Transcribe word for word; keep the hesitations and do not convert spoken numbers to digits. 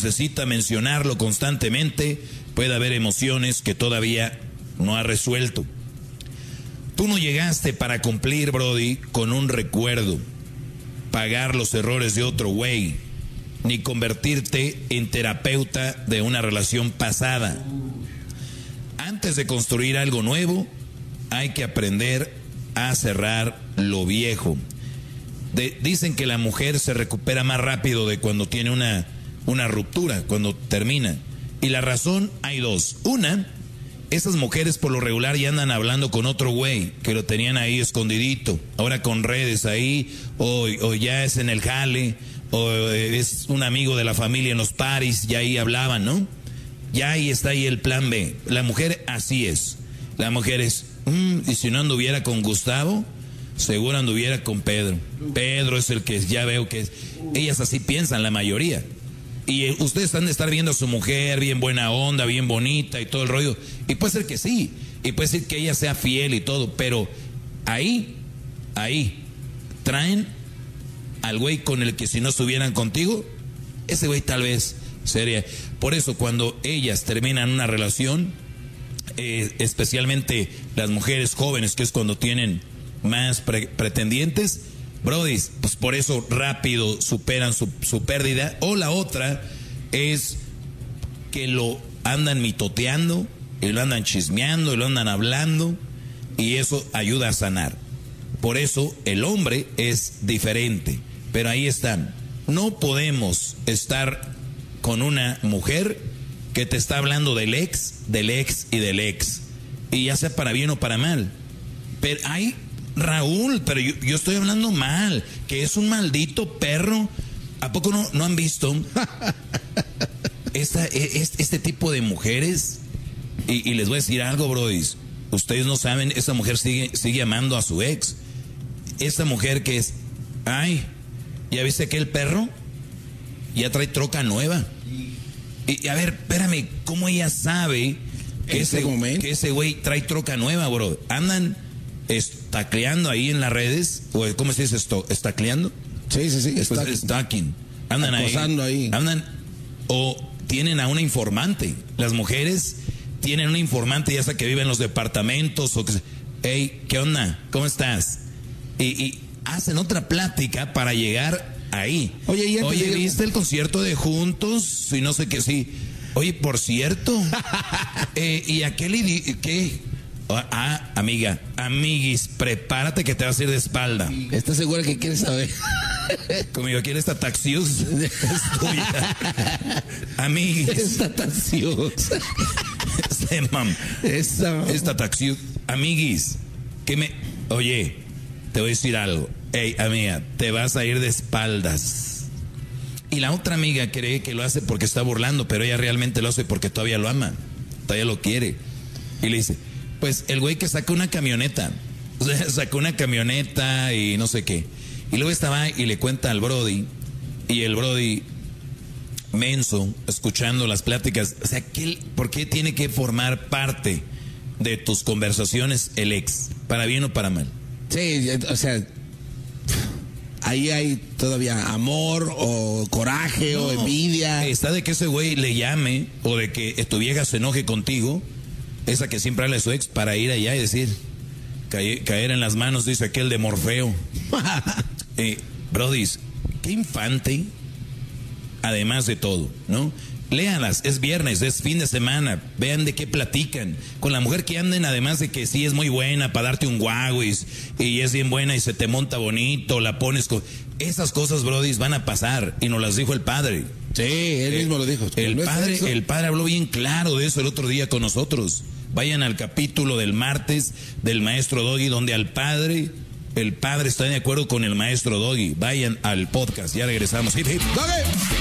necesita mencionarlo constantemente, puede haber emociones que todavía no ha resuelto. Tú no llegaste para cumplir, Brody, con un recuerdo, pagar los errores de otro güey, ni convertirte en terapeuta de una relación pasada. Antes de construir algo nuevo, hay que aprender a cerrar lo viejo. De, dicen que la mujer se recupera más rápido de cuando tiene una, una ruptura, cuando termina. Y la razón hay dos. Una, esas mujeres por lo regular ya andan hablando con otro güey que lo tenían ahí escondidito, ahora con redes ahí, o, o ya es en el jale, o es un amigo de la familia en los paris, ya ahí hablaban, ¿no? Ya ahí está ahí el plan B. La mujer así es. La mujer es, mmm, y si no anduviera con Gustavo, seguro anduviera con Pedro. Pedro es el que ya veo que es. Ellas así piensan, la mayoría. Y ustedes han de estar viendo a su mujer bien buena onda, bien bonita y todo el rollo. Y puede ser que sí. Y puede ser que ella sea fiel y todo. Pero ahí, ahí, traen al güey con el que si no estuvieran contigo, ese güey tal vez sería. Por eso cuando ellas terminan una relación, eh, especialmente las mujeres jóvenes, que es cuando tienen más pre pretendientes, Brody, pues por eso rápido superan su, su pérdida. O la otra es que lo andan mitoteando, y lo andan chismeando, y lo andan hablando, y eso ayuda a sanar. Por eso el hombre es diferente. Pero ahí están. No podemos estar con una mujer que te está hablando del ex, del ex y del ex. Y ya sea para bien o para mal. Pero hay... Raúl, pero yo, yo estoy hablando mal, que es un maldito perro. ¿A poco no, no han visto esta, este, este tipo de mujeres? Y, y les voy a decir algo, brodis. Ustedes no saben, esta mujer sigue, sigue amando a su ex. Esta mujer que es, ay, ¿ya viste aquel perro? Ya trae troca nueva. Y, y a ver, espérame, ¿cómo ella sabe que ese, que ese güey trae troca nueva, bro? Andan estacleando ahí en las redes, o ¿cómo se dice esto? ¿Estacleando? Sí, sí, sí. Pues stacking. Andan ahí, ahí. Andan, o tienen a una informante. Las mujeres tienen una informante, ya sea que vive en los departamentos, o que, hey, ¿qué onda? ¿Cómo estás? Y, y hacen otra plática para llegar ahí. Oye, ¿ya Oye te ¿viste el concierto de Juntos? Y no sé qué, sí. Oye, por cierto, eh, ¿y aquel qué? Ah, amiga, amiguis, prepárate que te vas a ir de espalda. ¿Estás segura que quieres saber? Conmigo, ¿quién está Taxius? Es tuya. Amiguis. Esta Taxius. Este, mam. Esta, esta Taxius. Amiguis, que me... Oye, te voy a decir algo. Ey, amiga, te vas a ir de espaldas. Y la otra amiga cree que lo hace porque está burlando, pero ella realmente lo hace porque todavía lo ama. Todavía lo quiere. Y le dice... Pues el güey que saca una camioneta, o sea, sacó una camioneta y no sé qué. Y luego estaba y le cuenta al Brody, y el Brody, menso, escuchando las pláticas. O sea, ¿qué, ¿por qué tiene que formar parte de tus conversaciones el ex? ¿Para bien o para mal? Sí, o sea, ahí hay todavía amor o coraje no, o envidia. Está de que ese güey le llame, o de que tu vieja se enoje contigo, esa que siempre habla de su ex, para ir allá y decir, caer, caer en las manos, dice aquel de Morfeo. eh, Brodis, qué infante, además de todo, ¿no? Léanlas, es viernes, es fin de semana, vean de qué platican. Con la mujer que anden, además de que sí es muy buena para darte un guago y, y es bien buena y se te monta bonito, la pones con... Esas cosas, Brodis, van a pasar, y nos las dijo el padre. Sí, él mismo lo dijo. El padre, el padre habló bien claro de eso el otro día con nosotros. Vayan al capítulo del martes del maestro Doggy, donde al padre, el padre está de acuerdo con el maestro Doggy. Vayan al podcast, ya regresamos. Hip, hip. ¡Doggy!